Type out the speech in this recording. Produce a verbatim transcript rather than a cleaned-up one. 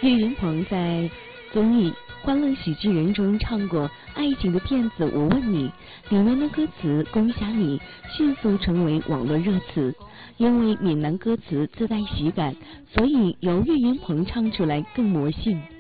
岳云鹏在综艺《欢乐喜剧人》中唱过《爱情的骗子我问你》，里面的歌词“攻下你”迅速成为网络热词。因为闽南歌词自带喜感，所以由岳云鹏唱出来更魔性。